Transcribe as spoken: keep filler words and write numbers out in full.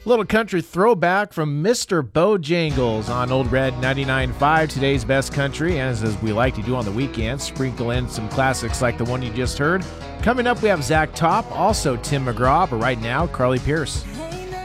Little country throwback from Mister Bojangles on Old Red ninety-nine point five, today's best country, as, as we like to do on the weekends, sprinkle in some classics like the one you just heard. Coming up, we have Zach Top, also Tim McGraw, but right now, Carly Pierce.